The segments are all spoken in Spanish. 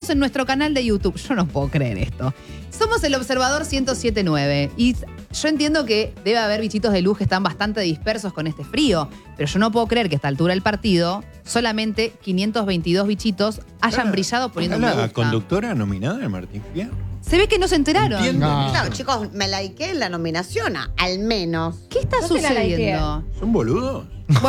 en nuestro canal de YouTube. Yo no puedo creer esto. Somos El Observador 107.9 y yo entiendo que debe haber bichitos de luz que están bastante dispersos con este frío, pero yo no puedo creer que a esta altura del partido solamente 522 bichitos hayan brillado poniendo un me gusta. ¿La conductora nominada de Martín Fierro? Se ve que no se enteraron. No. Claro, chicos, me likeé la nominación, al menos. ¿Qué está No se la sucediendo? ¿Son boludos?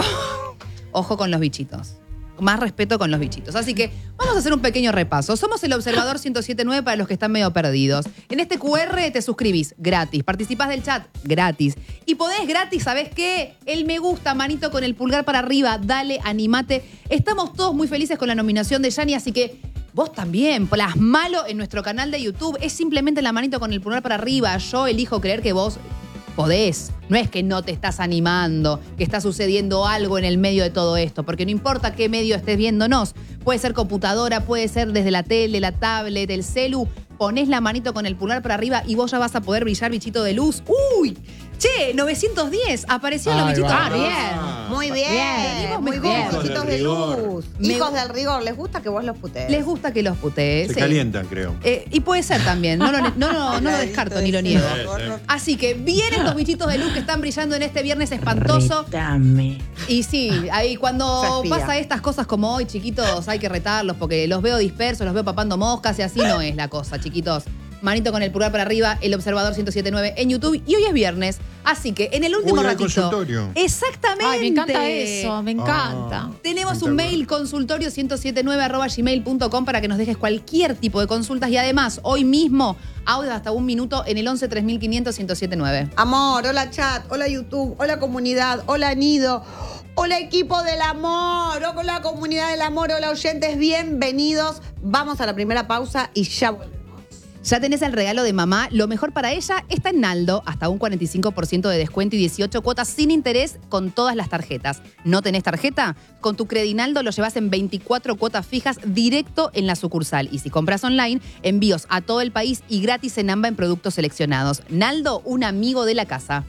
Ojo con los bichitos. Más respeto con los bichitos. Así que vamos a hacer un pequeño repaso. Somos El Observador 107.9 para los que están medio perdidos. En este QR te suscribís gratis. Participás del chat gratis. Y podés gratis, ¿sabés qué? El me gusta, manito con el pulgar para arriba. Dale, animate. Estamos todos muy felices con la nominación de Yani, así que vos también, plasmalo en nuestro canal de YouTube. Es simplemente la manito con el pulgar para arriba. Yo elijo creer que vos podés. No es que no te estás animando, que está sucediendo algo en el medio de todo esto, porque no importa qué medio estés viéndonos. Puede ser computadora, puede ser desde la tele, la tablet, el celu. Ponés la manito con el pulgar para arriba y vos ya vas a poder brillar, bichito de luz. ¡Uy! Che, 910. Aparecieron los bichitos de luz. Bien. Muy bien. Muy bien, bichitos de luz. Hijos del rigor, ¿les gusta que vos los putees? Les gusta que los putees. Se calientan, creo. Y puede ser también. No lo descarto ni lo niego. Así que vienen los bichitos de luz que están brillando en este viernes espantoso. Retame. Y sí, ahí cuando Se espía. pasa estas cosas como hoy, chiquitos, hay que retarlos porque los veo dispersos, los veo papando moscas y así no es la cosa, chiquitos. Manito con el pulgar para arriba, El Observador 107.9 en YouTube. Y hoy es viernes, así que en el último Uy, hay ratito. consultorio. Exactamente. Ay, me encanta eso, me encanta. Tenemos un mail, consultorio1079@gmail.com, para que nos dejes cualquier tipo de consultas. Y además, hoy mismo, audio hasta 1 minuto en el 11 3500 1079. Amor, hola chat, hola YouTube, hola comunidad, hola nido, hola equipo del amor, hola comunidad del amor, hola oyentes, bienvenidos. Vamos a la primera pausa y ya volvemos. Ya tenés el regalo de mamá. Lo mejor para ella está en Naldo. Hasta un 45% de descuento y 18 cuotas sin interés con todas las tarjetas. ¿No tenés tarjeta? Con tu Credinaldo lo llevas en 24 cuotas fijas directo en la sucursal. Y si compras online, envíos a todo el país y gratis en AMBA en productos seleccionados. Naldo, un amigo de la casa.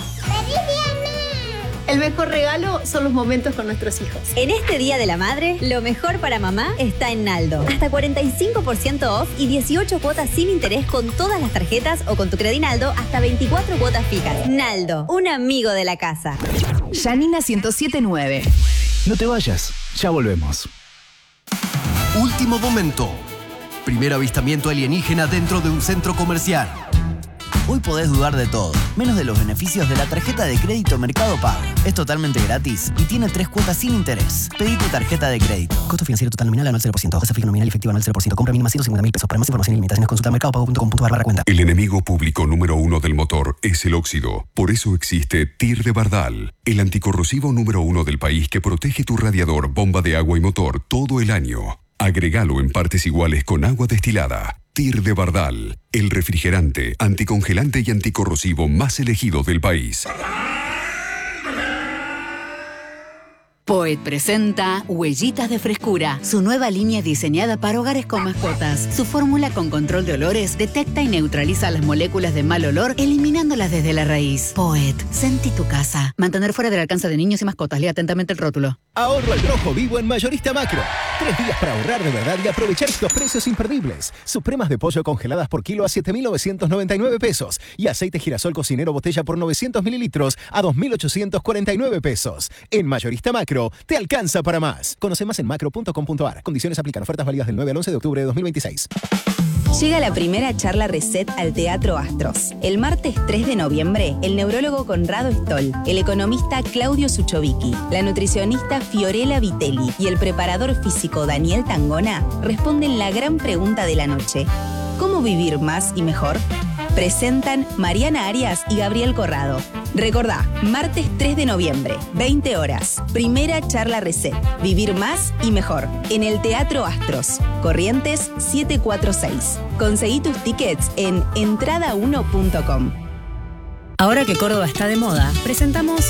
El mejor regalo son los momentos con nuestros hijos. En este Día de la Madre, lo mejor para mamá está en Naldo. Hasta 45% off y 18 cuotas sin interés con todas las tarjetas o con tu Credinaldo hasta 24 cuotas fijas. Naldo, un amigo de la casa. Janina 107.9. No te vayas, ya volvemos. Último momento. Primer avistamiento alienígena dentro de un centro comercial. Hoy podés dudar de todo, menos de los beneficios de la tarjeta de crédito Mercado Pago. Es totalmente gratis y tiene 3 cuotas sin interés. Pedí tu tarjeta de crédito. Costo financiero total nominal anual 0%. Tasa fija nominal efectiva anual 0%. Compra mínima 150.000 pesos. Para más información y limitaciones consulta mercadopago.com.ar/cuenta. El enemigo público número 1 del motor es el óxido. Por eso existe TIR de Bardal, el anticorrosivo número 1 del país que protege tu radiador, bomba de agua y motor todo el año. Agregalo en partes iguales con agua destilada. TIR de Bardal, el refrigerante, anticongelante y anticorrosivo más elegido del país. Poet presenta Huellitas de Frescura, su nueva línea diseñada para hogares con mascotas. Su fórmula con control de olores detecta y neutraliza las moléculas de mal olor, eliminándolas desde la raíz. Poet, sentí tu casa. Mantener fuera del alcance de niños y mascotas. Lea atentamente el rótulo. Ahorro al rojo vivo en Mayorista Macro. 3 días para ahorrar de verdad y aprovechar estos precios imperdibles. Supremas de pollo congeladas por kilo a 7.999 pesos. Y aceite girasol cocinero botella por 900 mililitros a 2.849 pesos. En Mayorista Macro te alcanza para más. Conoce más en macro.com.ar. Condiciones aplican. Ofertas válidas del 9 al 11 de octubre de 2026. Llega la primera charla Reset al Teatro Astros. El martes 3 de noviembre, el neurólogo Conrado Stoll, el economista Claudio Suchovicki, la nutricionista Fiorella Vitelli y el preparador físico Daniel Tangona responden la gran pregunta de la noche: ¿cómo vivir más y mejor? Presentan Mariana Arias y Gabriel Corrado. Recordá, martes 3 de noviembre, 20 horas. Primera charla Reset. Vivir más y mejor. En el Teatro Astros. Corrientes 746. Conseguí tus tickets en entrada1.com. Ahora que Córdoba está de moda, presentamos